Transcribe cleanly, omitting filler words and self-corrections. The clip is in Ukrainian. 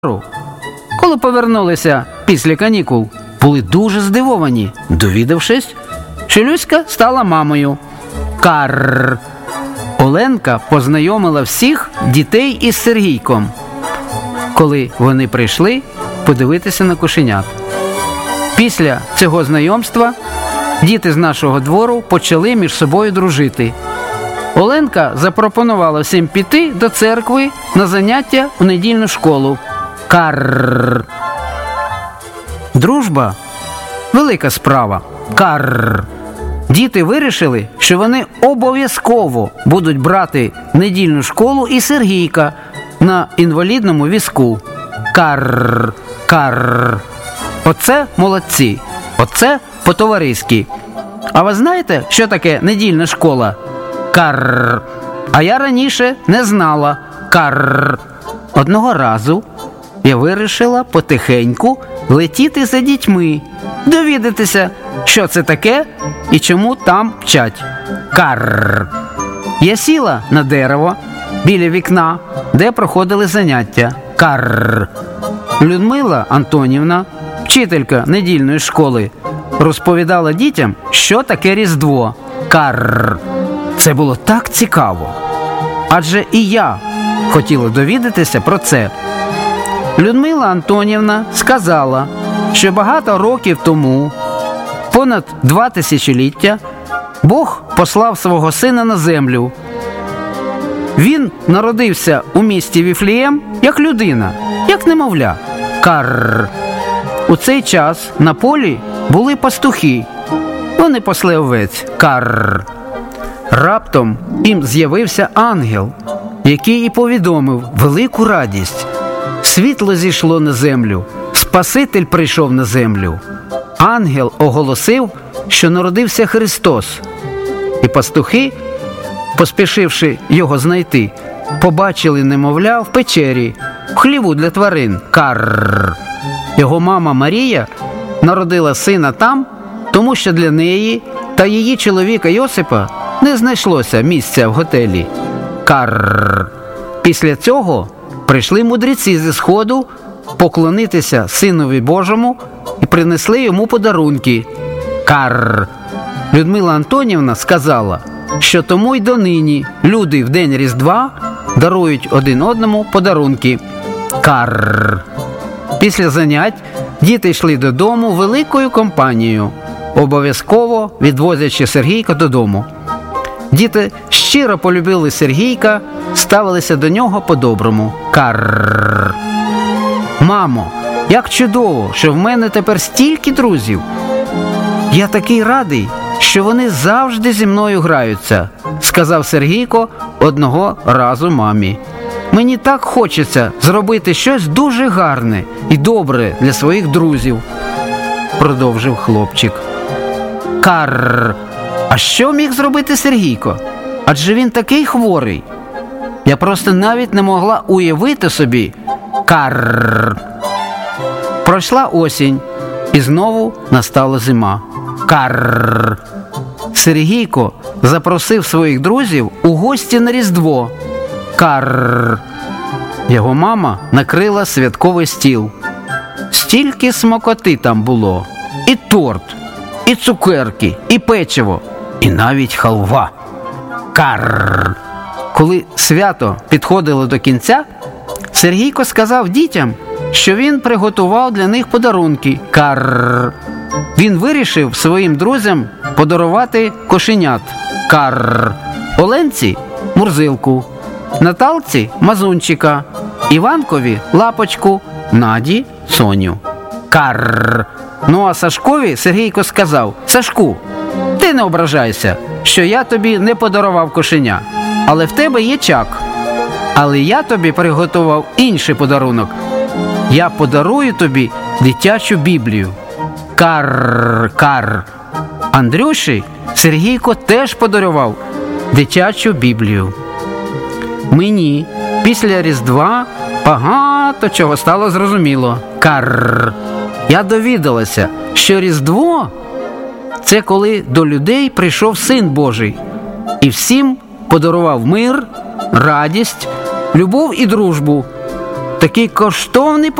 коли повернулися після канікул, були дуже здивовані, довідавшись, що Люська стала мамою. Карр. Оленка познайомила всіх дітей із Сергійком, коли вони прийшли подивитися на кошенят. Після цього знайомства діти з нашого двору почали між собою дружити. Оленка запропонувала всім піти до церкви на заняття у недільну школу. Карр. Дружба – велика справа. Карр. Діти вирішили, що вони обов'язково будуть брати недільну школу і Сергійка на інвалідному візку. Карр. Карр. Оце молодці. Оце по-товариськи. А ви знаєте, що таке недільна школа? Карр. А я раніше не знала. Карр. Одного разу я вирішила потихеньку летіти за дітьми, довідатися, що це таке і чому там вчать. Карр. Я сіла на дерево біля вікна, де проходили заняття. Карр. Людмила Антонівна, вчителька недільної школи, розповідала дітям, що таке Різдво. Карр. Це було так цікаво. Адже і я хотіла довідатися про це. Людмила Антонівна сказала, що багато років тому, понад 2 тисячоліття, Бог послав свого сина на землю. Він народився у місті Віфлеєм як людина, як немовля. Карр. У цей час на полі були пастухи. Вони пасли овець. Карр. Раптом їм з'явився ангел, який і повідомив велику радість. Світло зійшло на землю, Спаситель прийшов на землю. Ангел оголосив, що народився Христос. І пастухи, поспішивши його знайти, побачили немовля в печері, в хліву для тварин. Карр. Його мама Марія народила сина там, тому що для неї та її чоловіка Йосипа не знайшлося місця в готелі. Карр. Після цього прийшли мудреці зі Сходу поклонитися Синові Божому і принесли йому подарунки. Карр. Людмила Антонівна сказала, що тому й донині люди в день Різдва дарують один одному подарунки. Карр. Після занять діти йшли додому великою компанією, обов'язково відвозячи Сергійка додому. Діти щиро полюбили Сергійка, ставилися до нього по-доброму. Карр. Мамо, як чудово, що в мене тепер стільки друзів. Я такий радий, що вони завжди зі мною граються, сказав Сергійко одного разу мамі. Мені так хочеться зробити щось дуже гарне і добре для своїх друзів, продовжив хлопчик. Карр. А що міг зробити Сергійко? Адже він такий хворий. Я просто навіть не могла уявити собі. Карр. Пройшла осінь, і знову настала зима. Карр. Сергійко запросив своїх друзів у гості на Різдво. Карр. Його мама накрила святковий стіл. Стільки смакоти там було. І торт, і цукерки, і печиво, і навіть халва. Карр. Коли свято підходило до кінця, Сергійко сказав дітям, що він приготував для них подарунки. Карр. Він вирішив своїм друзям подарувати кошенят. Карр. Оленці – Мурзилку, Наталці – Мазунчика, Іванкові – Лапочку, Наді – Соню. Карр. Ну а Сашкові Сергійко сказав: Сашку, ти не ображайся, що я тобі не подарував кошеня, але в тебе є Чак. Але я тобі приготував інший подарунок. Я подарую тобі дитячу Біблію. Карр. Карр. Андрюші Сергійко теж подарував дитячу Біблію. Мені після Різдва багато чого стало зрозуміло. Карр. Я довідалася, що Різдво – це коли до людей прийшов Син Божий і всім подарував мир, радість, любов і дружбу. такий коштовний